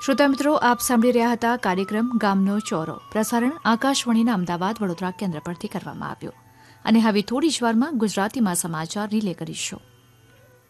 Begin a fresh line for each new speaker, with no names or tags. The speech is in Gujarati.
શ્રોતા મિત્રો, આપ સાંભળી રહ્યા હતા કાર્યક્રમ ગામનો ચોરો. પ્રસારણ આકાશવાણીના અમદાવાદ વડોદરા કેન્દ્ર પરથી કરવામાં આવ્યો. અને હવે થોડી જ વારમાં ગુજરાતીમાં સમાચાર રિલે કરીશું.